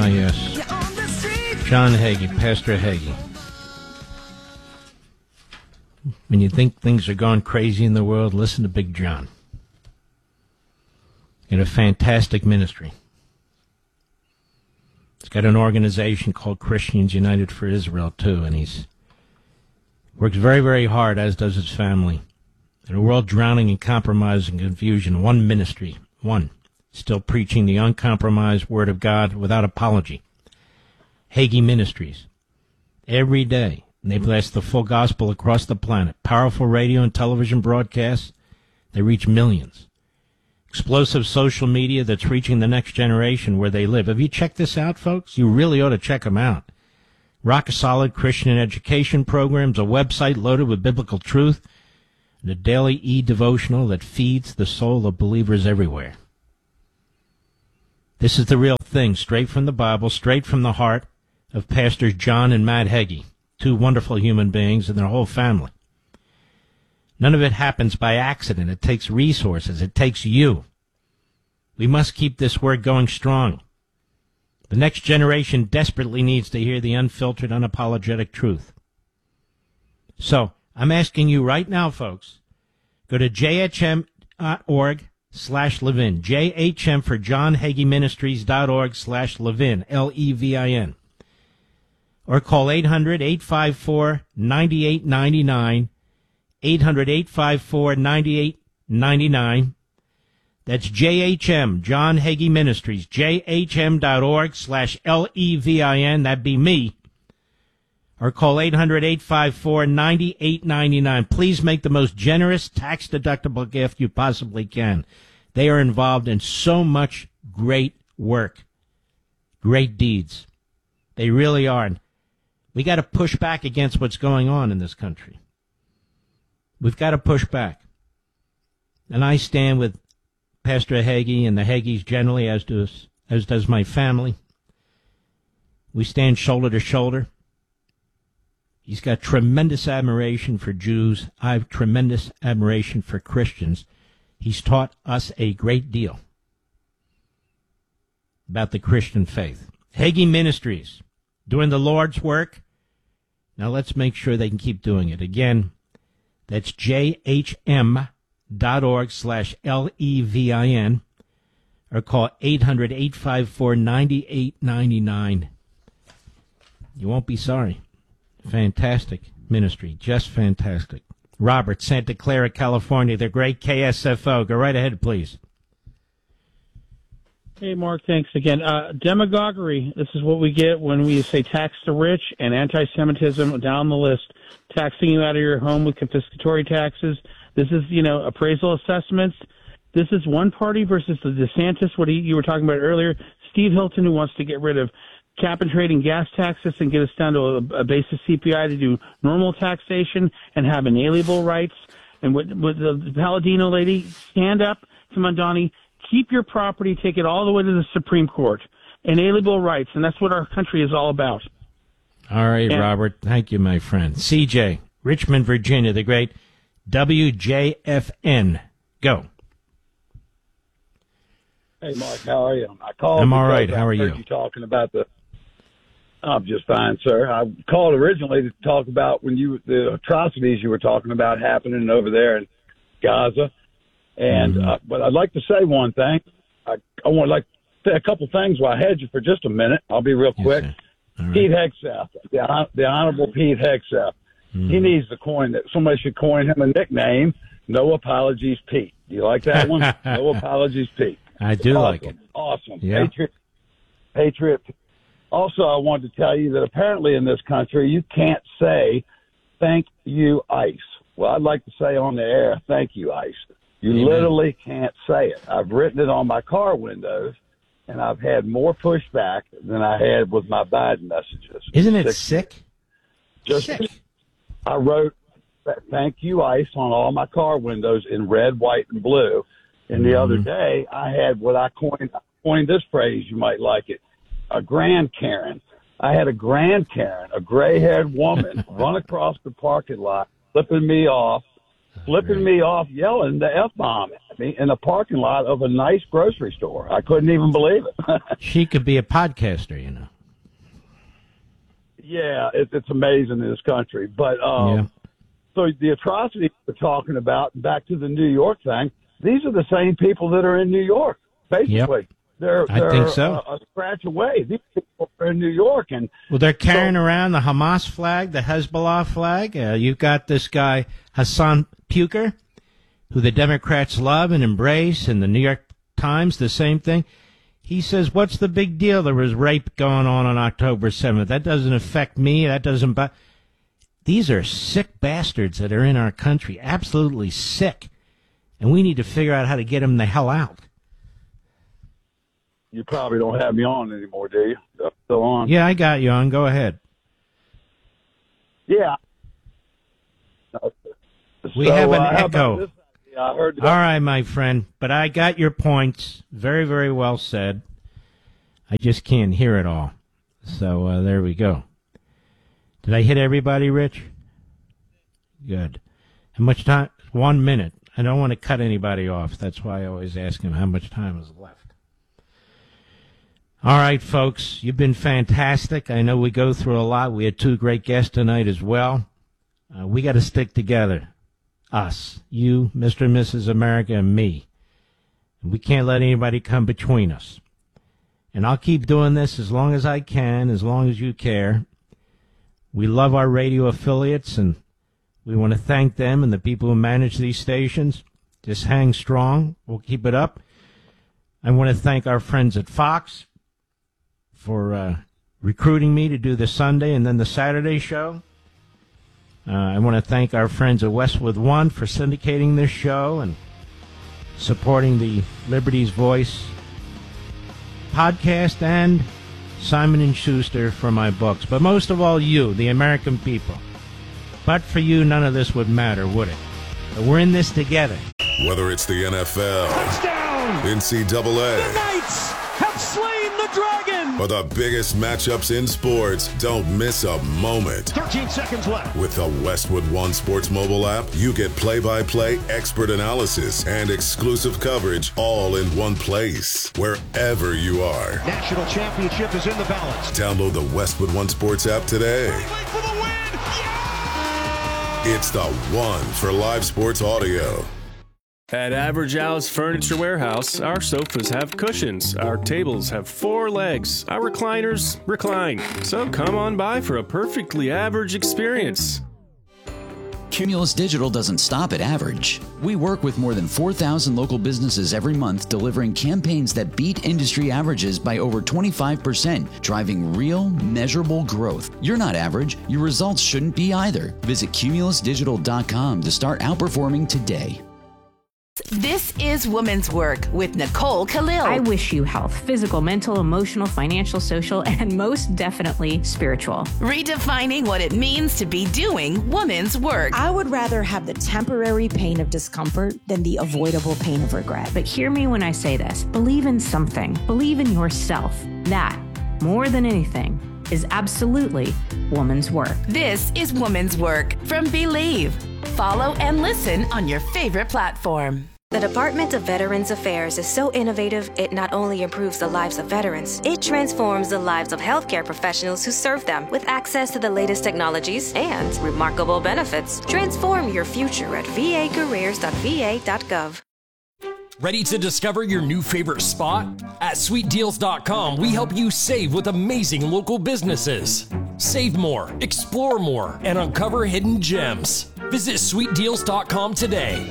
Yes. John Hagee, Pastor Hagee. When you think things are going crazy in the world, listen to Big John. He had a fantastic ministry. He's got an organization called Christians United for Israel, too, and he's works very, very hard, as does his family. In a world drowning in compromise and confusion, one ministry, still preaching the uncompromised Word of God without apology. Hagee Ministries. Every day, they blast the full gospel across the planet. Powerful radio and television broadcasts. They reach millions. Explosive social media that's reaching the next generation where they live. Have you checked this out, folks? You really ought to check them out. Rock-solid Christian education programs, a website loaded with biblical truth, and a daily e-devotional that feeds the soul of believers everywhere. This is the real thing, straight from the Bible, straight from the heart of Pastors John and Matt Hagee, two wonderful human beings and their whole family. None of it happens by accident. It takes resources. It takes you. We must keep this word going strong. The next generation desperately needs to hear the unfiltered, unapologetic truth. So, I'm asking you right now, folks, go to jhm.org/Levin, JHM for John Hagee Ministries.org/Levin, Levin, or call 800-854-9899, 800-854-9899. That's JHM, John Hagee Ministries, jhm.org/Levin, that'd be me, or call 800-854-9899. Please make the most generous tax-deductible gift you possibly can. They are involved in so much great work, great deeds. They really are. We got to push back against what's going on in this country. We've got to push back. And I stand with Pastor Hagee and the Hagees generally, as does my family. We stand shoulder to shoulder. He's got tremendous admiration for Jews. I have tremendous admiration for Christians. He's taught us a great deal about the Christian faith. Hagee Ministries, doing the Lord's work. Now let's make sure they can keep doing it. Again, that's jhm.org/Levin, or call 800-854-9899. You won't be sorry. Fantastic ministry, just fantastic. Robert, Santa Clara, California, the great KSFO. Go right ahead, please. Hey, Mark, thanks again. Demagoguery, this is what we get when we say tax the rich, and anti-Semitism down the list, taxing you out of your home with confiscatory taxes. This is, appraisal assessments. This is one party versus the DeSantis, you were talking about earlier. Steve Hilton, who wants to get rid of cap and trade and gas taxes and get us down to a basis CPI to do normal taxation and have inalienable rights. And with the Palladino lady, stand up to Mondani, keep your property, take it all the way to the Supreme Court. Inalienable rights, and that's what our country is all about. All right, Robert. Thank you, my friend. CJ, Richmond, Virginia, the great WJFN. Go. Hey, Mark, how are you? I called. I'm all right. How are you? I heard you talking about I'm just fine, sir. I called originally to talk about the atrocities you were talking about happening over there in Gaza. And but I'd like to say one thing. I want to say a couple things while I had you for just a minute. I'll be real quick. Right. Pete Hegseth, the Honorable Pete Hegseth. He needs to somebody should coin him a nickname, No Apologies Pete. Do you like that one? No Apologies Pete. I do like it. Awesome. Yeah. Patriot. Also, I wanted to tell you that apparently in this country, you can't say, thank you, ICE. Well, I'd like to say on the air, thank you, ICE. You literally can't say it. I've written it on my car windows, and I've had more pushback than I had with my Biden messages. Isn't it sick? Sick. I wrote, thank you, ICE, on all my car windows in red, white, and blue. And the other day, I had what I coined this phrase, you might like it, a grand Karen. I had a grand Karen, a gray-haired woman, run across the parking lot, flipping me off, yelling the F-bomb at me in the parking lot of a nice grocery store. I couldn't even believe it. She could be a podcaster, you know. Yeah, it's amazing in this country. But so the atrocities we're talking about, back to the New York thing, these are the same people that are in New York, basically. Yep. I think so. A scratch away. These people are in New York. Well, they're carrying around the Hamas flag, the Hezbollah flag. You've got this guy, Hassan Puker, who the Democrats love and embrace, and the New York Times, the same thing. He says, what's the big deal? There was rape going on October 7th. That doesn't affect me. That doesn't... These are sick bastards that are in our country, absolutely sick. And we need to figure out how to get them the hell out. You probably don't have me on anymore, do you? I'm still on. Yeah, I got you on. Go ahead. Yeah. We have an echo. Yeah, I heard that. All right, my friend. But I got your points. Very, very well said. I just can't hear it all. So there we go. Did I hit everybody, Rich? Good. How much time? 1 minute. I don't want to cut anybody off. That's why I always ask him how much time is left. All right, folks. You've been fantastic. I know we go through a lot. We had 2 great guests tonight as well. We got to stick together. Us. You, Mr. and Mrs. America, and me. We can't let anybody come between us. And I'll keep doing this as long as I can, as long as you care. We love our radio affiliates, and we want to thank them and the people who manage these stations. Just hang strong. We'll keep it up. I want to thank our friends at Fox for recruiting me to do the Sunday and then the Saturday show. I want to thank our friends at Westwood One for syndicating this show and supporting the Liberty's Voice podcast, and Simon & Schuster for my books. But most of all, you, the American people. But for you, none of this would matter, would it? But we're in this together. Whether it's the NFL, touchdown, NCAA, the Knights have slain the dragon, or the biggest matchups in sports, don't miss a moment. 13 seconds left. With the Westwood One Sports mobile app, you get play-by-play expert analysis and exclusive coverage all in one place, wherever you are. National championship is in the balance. Download the Westwood One Sports app today. For the win! Yeah! It's the one for live sports audio. At Average Al's Furniture Warehouse, our sofas have cushions, our tables have 4 legs, our recliners recline. So come on by for a perfectly average experience. Cumulus Digital doesn't stop at average. We work with more than 4,000 local businesses every month, delivering campaigns that beat industry averages by over 25%, driving real, measurable growth. You're not average. Your results shouldn't be either. Visit cumulusdigital.com to start outperforming today. This is Woman's Work with Nicole Khalil. I wish you health, physical, mental, emotional, financial, social, and most definitely spiritual. Redefining what it means to be doing woman's work. I would rather have the temporary pain of discomfort than the avoidable pain of regret. But hear me when I say this. Believe in something. Believe in yourself. That, more than anything, is absolutely woman's work. This is Woman's Work from Believe. Follow and listen on your favorite platform. The Department of Veterans Affairs is so innovative, it not only improves the lives of veterans, it transforms the lives of healthcare professionals who serve them with access to the latest technologies and remarkable benefits. Transform your future at vacareers.va.gov. Ready to discover your new favorite spot? At SweetDeals.com, we help you save with amazing local businesses. Save more, explore more, and uncover hidden gems. Visit SweetDeals.com today.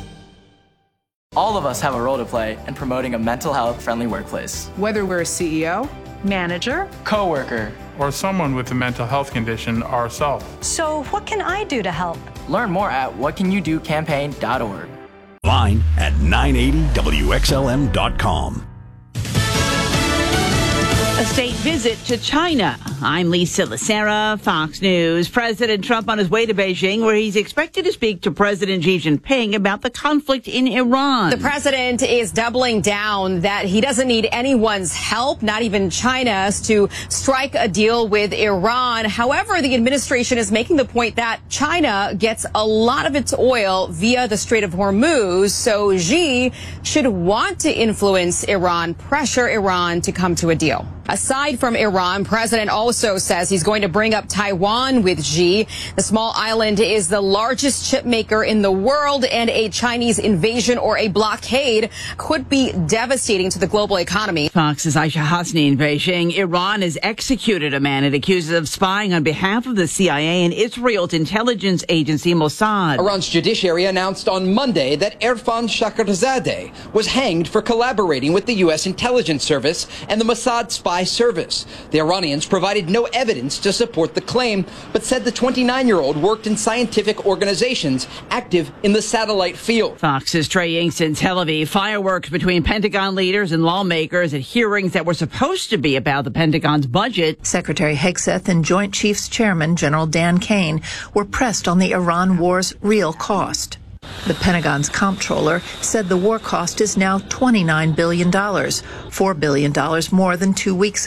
All of us have a role to play in promoting a mental health-friendly workplace. Whether we're a CEO, manager, coworker, or someone with a mental health condition ourselves. So what can I do to help? Learn more at whatcanyoudocampaign.org. Line at 980WXLM.com. A state visit to China. I'm Lisa Lacera, Fox News. President Trump on his way to Beijing, where he's expected to speak to President Xi Jinping about the conflict in Iran. The president is doubling down that he doesn't need anyone's help, not even China's, to strike a deal with Iran. However, the administration is making the point that China gets a lot of its oil via the Strait of Hormuz, so Xi should want to influence Iran, pressure Iran to come to a deal. Aside from Iran, President also says he's going to bring up Taiwan with Xi. The small island is the largest chip maker in the world, and a Chinese invasion or a blockade could be devastating to the global economy. Fox's Aisha Hasni in Beijing. Iran has executed a man it accuses of spying on behalf of the CIA and Israel's intelligence agency Mossad. Iran's judiciary announced on Monday that Erfan Shahrazadeh was hanged for collaborating with the U.S. intelligence service and the Mossad spy service. The Iranians provided no evidence to support the claim, but said the 29-year-old worked in scientific organizations active in the satellite field. Fox's Trey Inks in Tel Aviv. Fireworks between Pentagon leaders and lawmakers at hearings that were supposed to be about the Pentagon's budget. Secretary Hegseth and Joint Chiefs Chairman General Dan Kane were pressed on the Iran war's real cost. The Pentagon's comptroller said the war cost is now $29 billion, $4 billion more than 2 weeks ago.